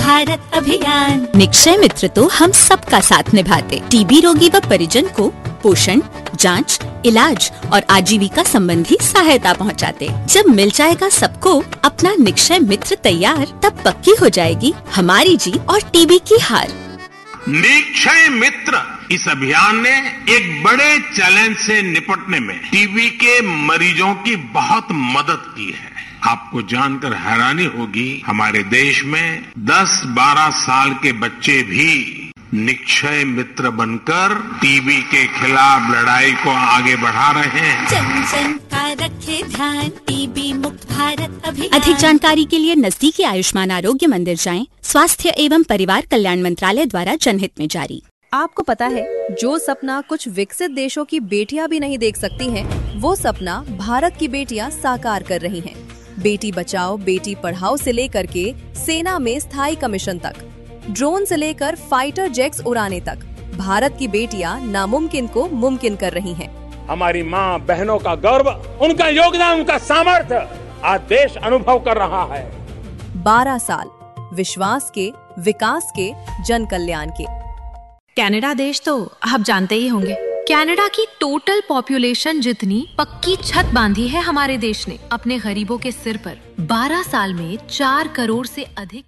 भारत अभियान। निक्षय मित्र तो हम सबका साथ निभाते, टीबी रोगी व परिजन को पोषण, जांच, इलाज और आजीविका संबंधी सहायता पहुंचाते। जब मिल जाएगा सबको अपना निक्षय मित्र तैयार, तब पक्की हो जाएगी हमारी जीत और टीबी की हार। निक्षय मित्र इस अभियान ने एक बड़े चैलेंज से निपटने में टीबी के मरीजों की बहुत मदद की है। आपको जानकर हैरानी होगी, हमारे देश में 10-12 साल के बच्चे भी निक्षय मित्र बनकर टीबी के खिलाफ लड़ाई को आगे बढ़ा रहे हैं। जन जन का रखे ध्यान, टीबी मुक्त भारत अभियान। अधिक जानकारी के लिए नजदीकी आयुष्मान आरोग्य मंदिर जाएं। स्वास्थ्य एवं परिवार कल्याण मंत्रालय द्वारा जनहित में जारी। आपको पता है, जो सपना कुछ विकसित देशों की बेटियां भी नहीं देख सकती हैं, वो सपना भारत की बेटियां साकार कर रही हैं। बेटी बचाओ बेटी पढ़ाओ से लेकर के सेना में स्थायी कमीशन तक, ड्रोन से लेकर फाइटर जेट्स उड़ाने तक, भारत की बेटियां नामुमकिन को मुमकिन कर रही हैं। हमारी माँ बहनों का गर्व, उनका योगदान, उनका सामर्थ्य आज देश अनुभव कर रहा है। 12 साल विश्वास के, विकास के, जन कल्याण के। कनाडा देश तो आप जानते ही होंगे। कनाडा की टोटल पॉपुलेशन जितनी पक्की छत बांधी है हमारे देश ने अपने गरीबों के सिर पर। 12 साल में 4 करोड़ से अधिक।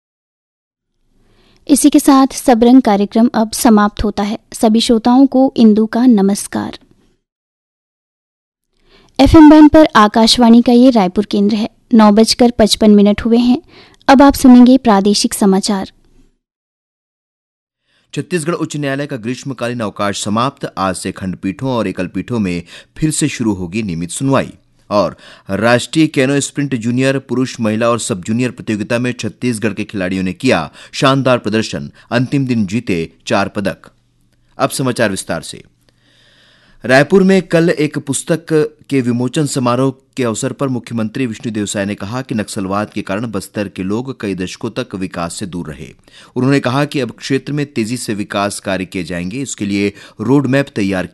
इसी के साथ सबरंग कार्यक्रम अब समाप्त होता है। सभी श्रोताओं को इंदु का नमस्कार। एफएम बैंड पर आकाशवाणी का ये रायपुर केंद्र है। 9:55 हुए हैं। अब आप सुनेंगे प्रादेशिक समाचार। छत्तीसगढ़ उच्च न्यायालय का ग्रीष्मकालीन अवकाश समाप्त। आज से खंडपीठों और एकलपीठों में फिर से शुरू होगी नियमित सुनवाई। और राष्ट्रीय कैनो स्प्रिंट जूनियर पुरुष, महिला और सब जूनियर प्रतियोगिता में छत्तीसगढ़ के खिलाड़ियों ने किया शानदार प्रदर्शन। अंतिम दिन जीते 4 पदक। अब समाचार विस्तार से। रायपुर में कल एक पुस्तक के विमोचन समारोह के अवसर पर मुख्यमंत्री विष्णुदेव साय ने कहा कि नक्सलवाद के कारण बस्तर के लोग कई दशकों तक विकास से दूर रहे। उन्होंने कहा कि अब क्षेत्र में तेजी से विकास कार्य किए जाएंगे। इसके लिए रोड मैप तैयार